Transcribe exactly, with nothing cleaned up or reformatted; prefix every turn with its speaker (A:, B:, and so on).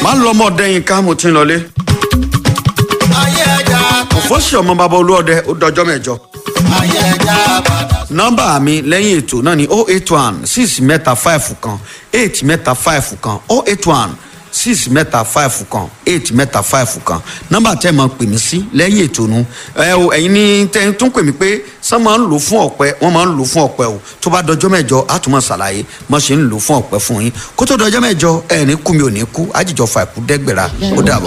A: má lọ ọmọ ọdẹ yín ká mo ti ń lọlé.
B: ayé ẹja
A: òfòsì ọmọ bàbá olúọdẹ ó dọjọ́ mẹ́jọ.
B: ayé ẹja padà.
A: nọ́mbà mi lẹ́yìn ètò náà ni oh eight one six mẹ́ta five kan eight mẹ́ta five kan oh eight one six mẹ́ta five kan eight mẹ́ta five kan nọ́mbà tẹ́ mọ̀ pè mí sí lẹ́yìn ètò nu ẹ o ẹ̀yin ní tẹ́ tún pè mí pé sọ máa ń lò fún ọ̀pẹ wọ́n máa ń lò fún ọ̀pẹ o tó bá dọjọ́ mẹ́jọ á tún máa ṣàlàyé mọ̀ ṣe ń lò fún ọ̀pẹ fún yín kó tó dọjọ́ mẹ́jọ ẹ̀ ní kú mi ò ní kú àjìjọ fà ikú dẹ́gbẹ̀rà ó dàbọ̀.